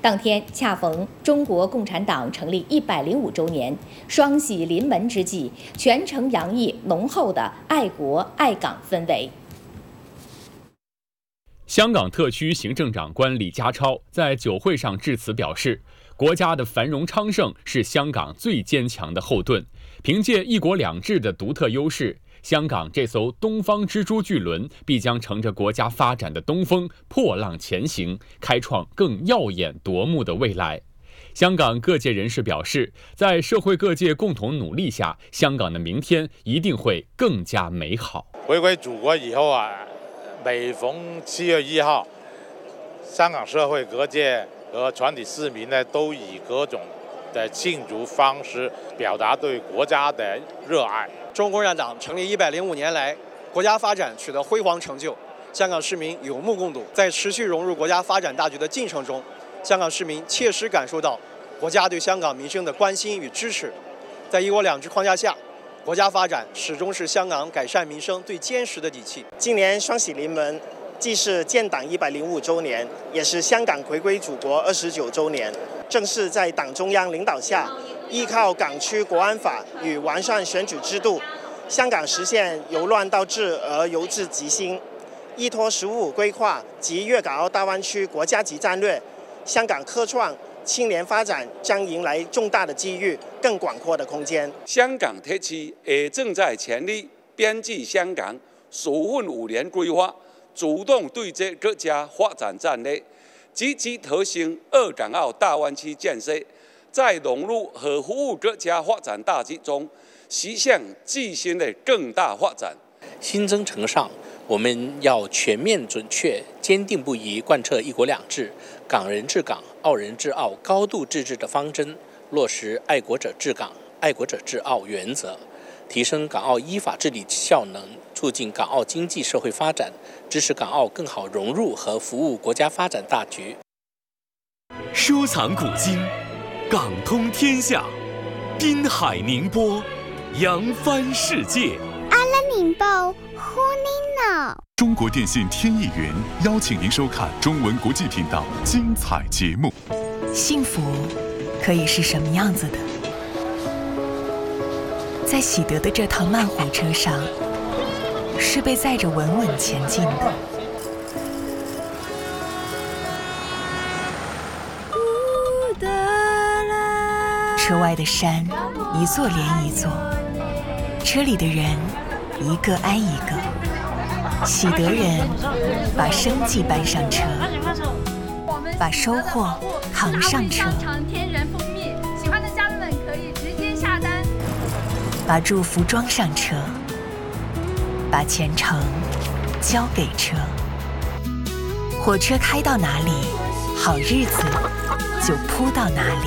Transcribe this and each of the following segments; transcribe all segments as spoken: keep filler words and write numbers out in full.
当天恰逢中国共产党成立一百零五周年，双喜临门之际，全城洋溢浓厚的爱国爱港氛围。 香港特区行政长官李家超在酒会上致辞表示，国家的繁荣昌盛是香港最坚强的后盾。凭借一国两制的独特优势，香港这艘东方之珠巨轮必将乘着国家发展的东风破浪前行，开创更耀眼夺目的未来。香港各界人士表示，在社会各界共同努力下，香港的明天一定会更加美好。 回归祖国以后啊，每逢七月一号，香港社会各界和全体市民呢，都以各种的庆祝方式表达对国家的热爱。 中国共产党成立一百零五年来，国家发展取得辉煌成就，香港市民有目共睹。在持续融入国家发展大局的进程中，香港市民切实感受到国家对香港民生的关心与支持。在一国两制框架下，国家发展始终是香港改善民生最坚实的底气。 今年双喜临门，既是建党一百零五周年，也是香港回归祖国二十九周年。正是在党中央领导下，依靠港区国安法与完善选举制度，香港实现由乱到治而由治及兴。依托“十五五”规划及粤港澳大湾区国家级战略，香港科创青年发展将迎来重大的机遇，更广阔的空间。 香港特区也正在全力编制香港首份五年规划，主动对接各家发展战略，积极推行粤港澳大湾区建设，在融入和服务各家发展大局中，实现自身的更大发展。 新征程上，我们要全面准确、坚定不移贯彻一国两制、港人治港、澳人治澳高度自治的方针，落实爱国者治港、爱国者治澳原则，提升港澳依法治理效能，促进港澳经济社会发展，支持港澳更好融入和服务国家发展大局。 收藏古今，港通天下，滨海宁波，扬帆世界。 阿拉宁报呼您呢。 中国电信天翼云邀请您收看中文国际频道精彩节目。 幸福可以是什么样子的？在喜得的这趟慢火车上，是被载着稳稳前进的。车外的山，一座连一座，车里的人，一个挨一个。喜得人把生计搬上车，把收获扛上车。 天然蜂蜜，喜欢的家人们可以直接下单。 把祝福装上车，把前程交给车。火车开到哪里，好日子就铺到哪里。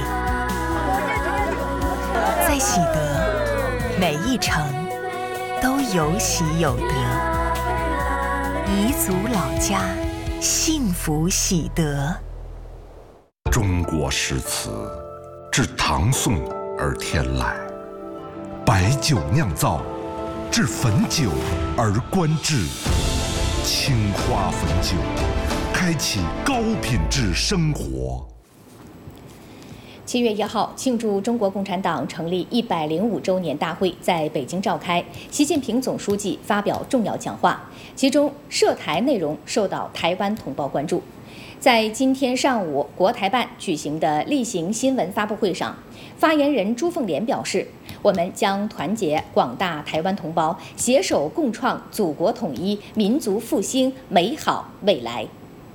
在喜得，每一程都有喜有得。彝族老家，幸福喜得。 中国诗词自唐宋而天来，白酒酿造，至汾酒而观之。青花汾酒，开启高品质生活。 七月一号，庆祝中国共产党成立一百零五周年大会在北京召开，习近平总书记发表重要讲话，其中涉台内容受到台湾同胞关注。在今天上午国台办举行的例行新闻发布会上，发言人朱凤莲表示，我们将团结广大台湾同胞，携手共创祖国统一、民族复兴美好未来。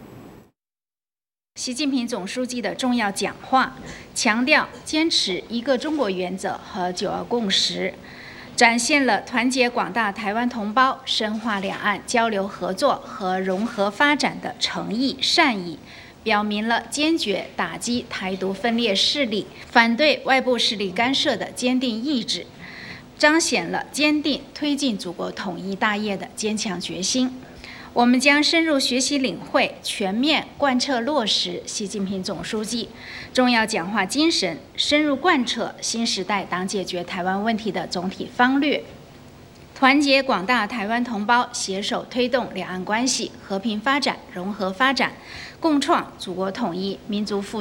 习近平总书记的重要讲话强调坚持一个中国原则和九二共识，展现了团结广大台湾同胞、深化两岸交流合作和融合发展的诚意善意，表明了坚决打击台独分裂势力、反对外部势力干涉的坚定意志，彰显了坚定推进祖国统一大业的坚强决心。我们将深入学习领会，全面贯彻落实习近平总书记重要讲话精神，深入贯彻新时代党解决台湾问题的总体方略，团结广大台湾同胞，携手推动两岸关系和平发展、融合发展，共创祖国统一、民族复